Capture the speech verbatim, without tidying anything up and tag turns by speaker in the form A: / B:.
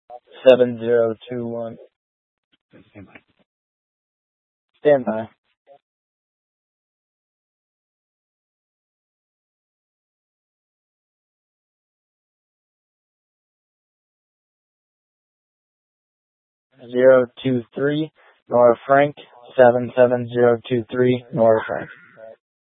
A: seven zero two one.
B: Stand by.
A: Stand by. Zero two three Nora Frank, seven seven zero two three Nora Frank.